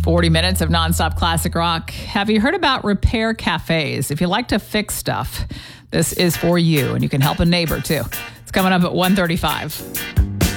40 minutes of nonstop classic rock. Have you heard about repair cafes? If you like to fix stuff, this is for you, and you can help a neighbor too. It's coming up at 1:35.